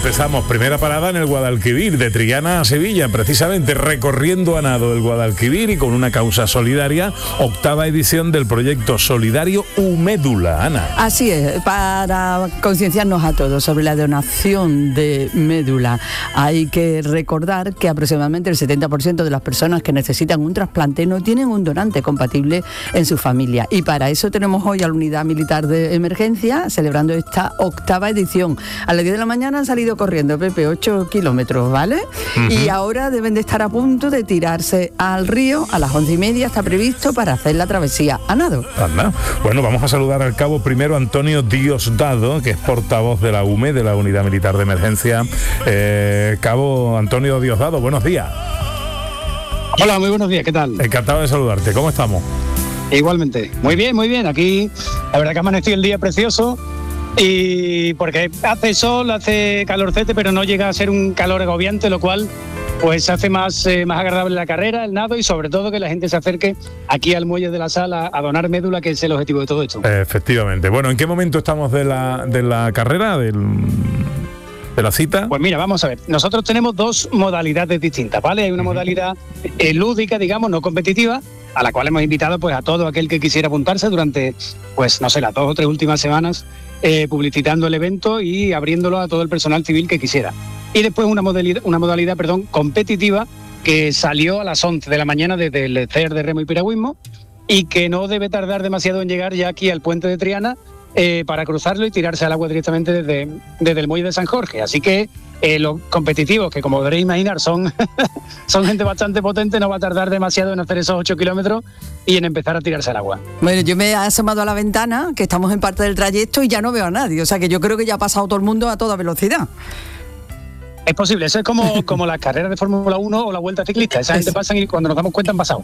empezamos primera parada en el Guadalquivir, de Triana a Sevilla, precisamente recorriendo a nado el Guadalquivir y con una causa solidaria, 8ª edición del proyecto solidario Umédula. Ana. Así es, para concienciarnos a todos sobre la donación de médula. Hay que recordar que aproximadamente el 70% de las personas que necesitan un trasplante no tienen un donante compatible en su familia. Y para eso tenemos hoy a la Unidad Militar de Emergencia celebrando esta 8ª edición. A las 10 de la mañana han salido corriendo, Pepe, 8 kilómetros, ¿vale? Y ahora deben de estar a punto de tirarse al río. A las 11:30 está previsto para hacer la travesía a nado. Anda. Bueno, vamos a saludar al cabo primero Antonio Diosdado, que es portavoz de la UME, de la Unidad Militar de Emergencia. Cabo Antonio Diosdado, buenos días. Hola, muy buenos días, ¿qué tal? Encantado de saludarte, ¿cómo estamos? Igualmente, muy bien, aquí la verdad que ha amanecido el día precioso y porque hace sol, hace calorcete, pero no llega a ser un calor agobiante, lo cual pues hace más agradable la carrera, el nado y sobre todo que la gente se acerque aquí al Muelle de la Sal a donar médula, que es el objetivo de todo esto. Efectivamente. Bueno, ¿en qué momento estamos de la carrera, de la cita? Pues mira, vamos a ver. Nosotros tenemos dos modalidades distintas, ¿vale? Hay una modalidad lúdica, digamos, no competitiva, a la cual hemos invitado pues a todo aquel que quisiera apuntarse durante, pues no sé, las 2 o 3 últimas semanas, publicitando el evento y abriéndolo a todo el personal civil que quisiera. Y después una modalidad competitiva que salió a las 11 de la mañana desde el CER de Remo y Piragüismo y que no debe tardar demasiado en llegar ya aquí al puente de Triana para cruzarlo y tirarse al agua directamente desde el muelle de San Jorge. Así que los competitivos, que como podréis imaginar son gente bastante potente, no va a tardar demasiado en hacer esos 8 kilómetros y en empezar a tirarse al agua. Bueno, yo me he asomado a la ventana, que estamos en parte del trayecto y ya no veo a nadie, o sea que yo creo que ya ha pasado todo el mundo a toda velocidad. Es posible, eso es como las carreras de Fórmula 1 o la Vuelta Ciclista. Esa gente pasan y cuando nos damos cuenta han pasado.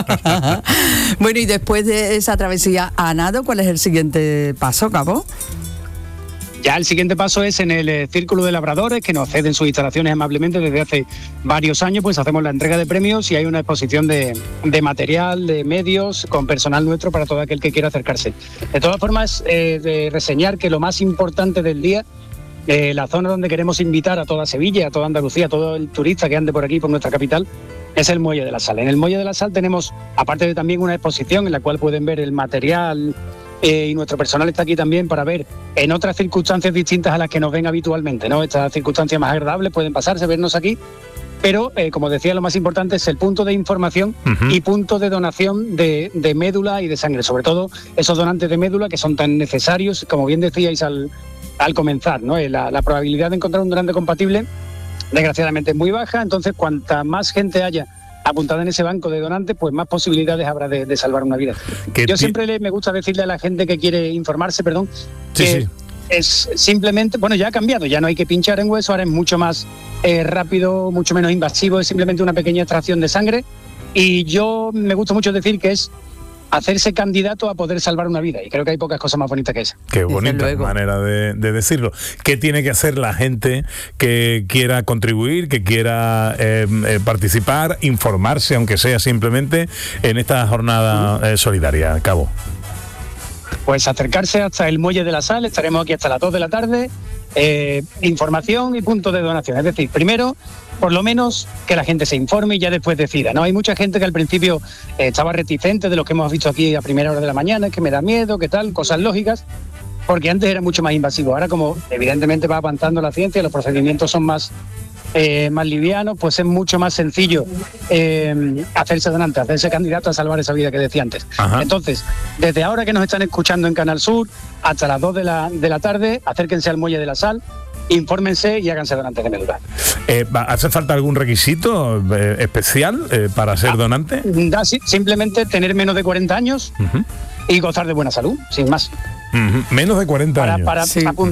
Bueno, y después de esa travesía a nado, ¿cuál es el siguiente paso, Cabo? Ya el siguiente paso es en el Círculo de Labradores, que nos ceden sus instalaciones amablemente desde hace varios años, pues hacemos la entrega de premios y hay una exposición de material, de medios, con personal nuestro para todo aquel que quiera acercarse. De todas formas, de reseñar que lo más importante del día, la zona donde queremos invitar a toda Sevilla, a toda Andalucía, a todo el turista que ande por aquí, por nuestra capital, es el Muelle de la Sal. En el Muelle de la Sal tenemos, aparte de también una exposición en la cual pueden ver el material, y nuestro personal está aquí también para ver en otras circunstancias distintas a las que nos ven habitualmente, ¿no? Estas circunstancias más agradables pueden pasarse, vernos aquí, pero como decía, lo más importante es el punto de información y punto de donación de médula y de sangre, sobre todo esos donantes de médula que son tan necesarios, como bien decíais al comenzar, ¿no? La probabilidad de encontrar un donante compatible, desgraciadamente, es muy baja, entonces cuanta más gente haya apuntada en ese banco de donantes, pues más posibilidades habrá de salvar una vida. Yo siempre me gusta decirle a la gente que quiere informarse, que es simplemente, bueno, ya ha cambiado, ya no hay que pinchar en hueso, ahora es mucho más rápido, mucho menos invasivo, es simplemente una pequeña extracción de sangre y yo me gusta mucho decir que es hacerse candidato a poder salvar una vida, y creo que hay pocas cosas más bonitas que esa. Qué bonita manera de decirlo. ¿Qué tiene que hacer la gente que quiera contribuir, que quiera participar, informarse, aunque sea simplemente en esta jornada solidaria, Cabo? Pues acercarse hasta el Muelle de la Sal, estaremos aquí hasta las 2 de la tarde, información y punto de donación, es decir, primero, por lo menos que la gente se informe y ya después decida, ¿no? Hay mucha gente que al principio estaba reticente de lo que hemos visto aquí a primera hora de la mañana, que me da miedo, que tal, cosas lógicas, porque antes era mucho más invasivo. Ahora, como evidentemente va avanzando la ciencia, los procedimientos son más livianos, pues es mucho más sencillo hacerse donante, hacerse candidato a salvar esa vida que decía antes. Ajá. Entonces, desde ahora que nos están escuchando en Canal Sur, hasta las 2 de la tarde, acérquense al Muelle de la Sal, infórmense y háganse donantes de médula. ¿Hace falta algún requisito especial para ser donante? Simplemente tener menos de 40 años y gozar de buena salud, sin más. Menos de 40 años. Para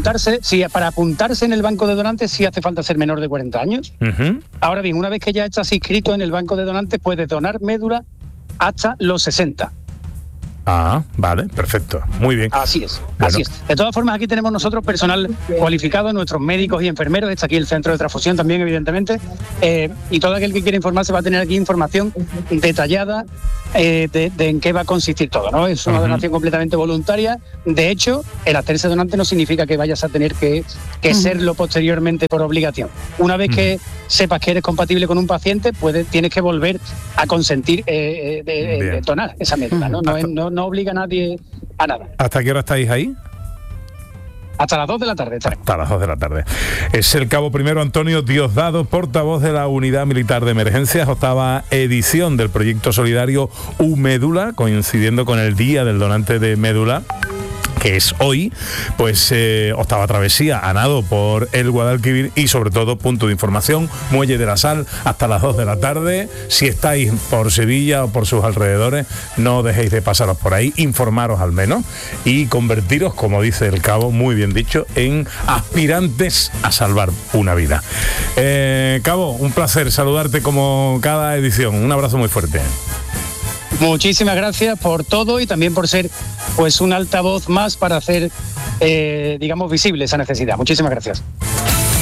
apuntarse en el banco de donantes sí hace falta ser menor de 40 años. Ahora bien, una vez que ya estás inscrito en el banco de donantes, puedes donar médula hasta los 60. Ah, vale, perfecto, muy bien. Así es, Bueno. así es. De todas formas, aquí tenemos nosotros personal cualificado, nuestros médicos y enfermeros, está aquí el centro de transfusión también, evidentemente, y todo aquel que quiera informarse va a tener aquí información detallada de en qué va a consistir todo, ¿no? Es una donación completamente voluntaria. De hecho, el hacerse donante no significa que vayas a tener que serlo posteriormente por obligación. Una vez que sepas que eres compatible con un paciente, tienes que volver a consentir de donar esa médula, ¿no? No obliga a nadie a nada. ¿Hasta qué hora estáis ahí? Hasta las 2 de la tarde. Hasta las 2 de la tarde. Es el cabo primero Antonio Diosdado, portavoz de la Unidad Militar de Emergencias, 8ª edición del proyecto solidario U-Médula, coincidiendo con el Día del Donante de Médula, que es hoy, pues 8ª travesía a nado por el Guadalquivir y sobre todo punto de información, Muelle de la Sal, hasta las 2 de la tarde. Si estáis por Sevilla o por sus alrededores, no dejéis de pasaros por ahí, informaros al menos y convertiros, como dice el cabo, muy bien dicho, en aspirantes a salvar una vida. Cabo, un placer saludarte como cada edición. Un abrazo muy fuerte. Muchísimas gracias por todo y también por ser pues un altavoz más para hacer, digamos, visible esa necesidad. Muchísimas gracias.